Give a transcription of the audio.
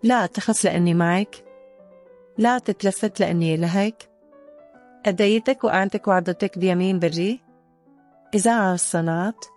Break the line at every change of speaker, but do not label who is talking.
لا تخف لأني معك، لا تتلفت لأني لهيك، أديتك وقعتك وعضتك بيمين بري. إذاعة الصلاة